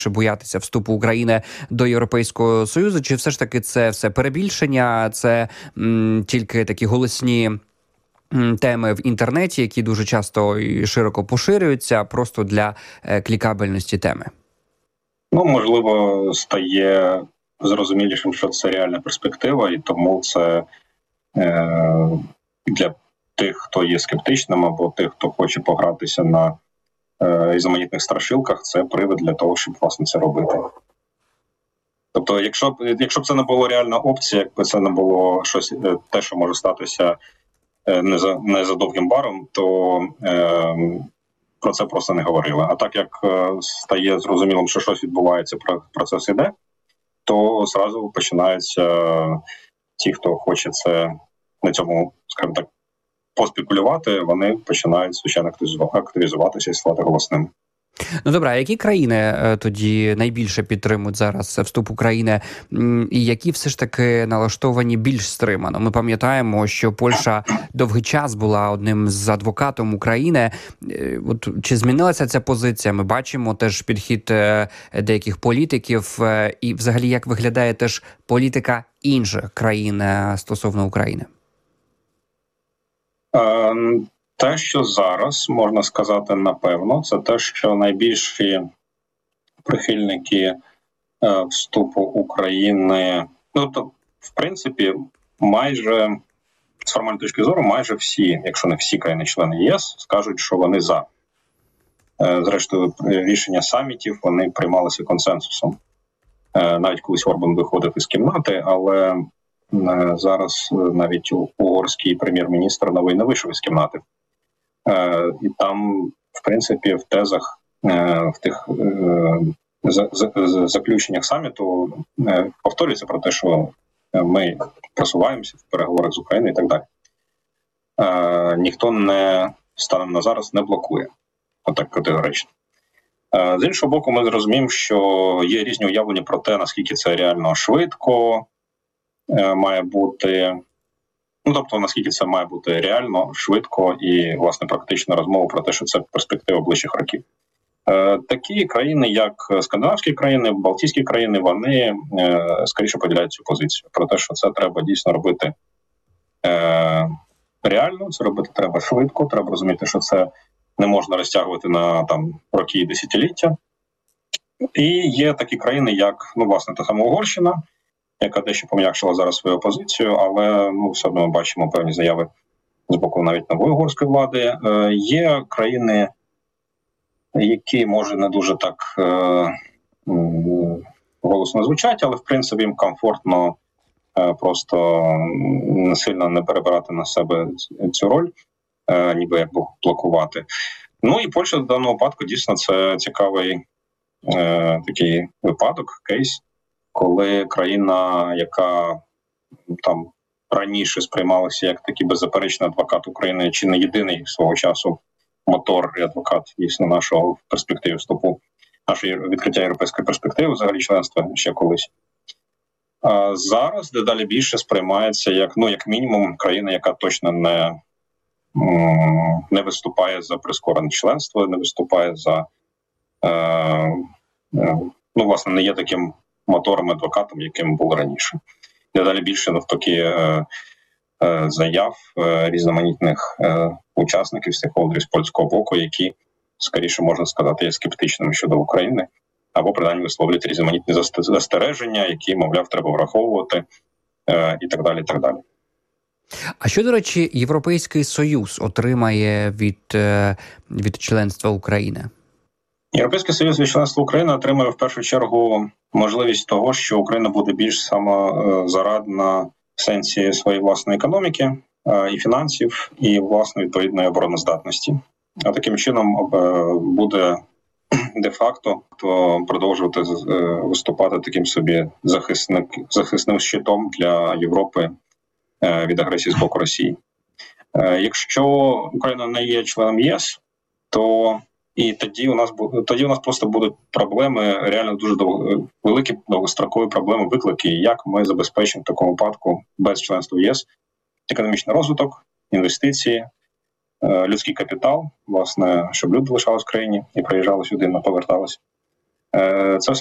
боятися вступу України до Європейського Союзу? Чи все ж таки це все перебільшення, це тільки такі голосні теми в інтернеті, які дуже часто і широко поширюються, просто для клікабельності теми? Ну, можливо, стає зрозумілішим, що це реальна перспектива, і тому це для тих, хто є скептичним, або тих, хто хоче погратися на різноманітних страшилках, це привід для того, щоб, власне, це робити. Тобто, якщо б це не було реальна опція, якби це не було щось, те, що може статися не за довгим баром, то про це просто не говорили. А так як стає зрозумілим, що щось відбувається, процес іде, то зразу починаються ті, хто хоче це на цьому, скажімо так, поспекулювати, вони починають, звичайно, активізуватися і ставати голосними. Ну, добре, а які країни тоді найбільше підтримують зараз вступ України, і які все ж таки налаштовані більш стримано? Ми пам'ятаємо, що Польща довгий час була одним з адвокатом України. От чи змінилася ця позиція? Ми бачимо теж підхід деяких політиків, і взагалі як виглядає теж політика інших країн стосовно України? Те, що зараз, можна сказати, напевно, це те, що найбільші прихильники вступу України, ну, тобто, в принципі, майже, з формальної точки зору, майже всі, якщо не всі країни-члени ЄС, скажуть, що вони за. Зрештою, рішення самітів, вони приймалися консенсусом. Навіть колись Орбан виходив із кімнати, але зараз навіть угорський прем'єр-міністр новий не вийшов із кімнати. І там, в принципі, в тезах, в тих заключеннях саміту повторюється про те, що ми просуваємося в переговорах з Україною і так далі. Ніхто станом на зараз не блокує. Отак категорично. З іншого боку, ми зрозуміємо, що є різні уявлення про те, наскільки це реально швидко має бути. Ну, тобто, наскільки це має бути реально, швидко і, власне, практична розмова про те, що це перспектива ближчих років. Такі країни, як скандинавські країни, балтійські країни, вони скоріше поділяють цю позицію. Про те, що це треба дійсно робити реально, це робити треба швидко, треба розуміти, що це не можна розтягувати на роки і десятиліття. І є такі країни, як, власне, та сама Угорщина, яка дещо пом'якшила зараз свою позицію, але все одно ми бачимо певні заяви з боку навіть нової угорської влади. Є країни, які, може, не дуже так голосно звучать, але, в принципі, їм комфортно просто сильно не перебирати на себе цю роль, ніби як блокувати. Ну і Польща в даному випадку дійсно це цікавий такий випадок, кейс, коли країна, яка там раніше сприймалася як такий беззаперечний адвокат України, чи не єдиний свого часу мотор і адвокат дійсно нашого в перспективі вступу, нашої відкриття європейської перспективи, взагалі членства ще колись. А зараз дедалі більше сприймається як мінімум країна, яка точно не виступає за прискорене членство, не виступає за власне, не є таким мотором-адвокатом, яким був раніше. Дедалі більше, навпаки, заяв різноманітних учасників, стейкхолдерів з польського боку, які, скоріше можна сказати, є скептичними щодо України, або, принаймні, висловлюють різноманітні застереження, які, мовляв, треба враховувати, і так далі, і так далі. А що, до речі, Європейський Союз отримає від членства України? Європейський Союз від членства України отримує в першу чергу можливість того, що Україна буде більш самозарадна в сенсі своєї власної економіки і фінансів, і власної відповідної обороноздатності. А таким чином буде де-факто продовжувати виступати таким собі захисним щитом для Європи від агресії з боку Росії. Якщо Україна не є членом ЄС, то і тоді у нас просто будуть проблеми, реально дуже великі довгострокові проблеми, виклики, як ми забезпечимо в такому випадку без членства в ЄС економічний розвиток, інвестиції, людський капітал, власне, щоб люди лишались в країні і приїжджали сюди, не поверталися. Це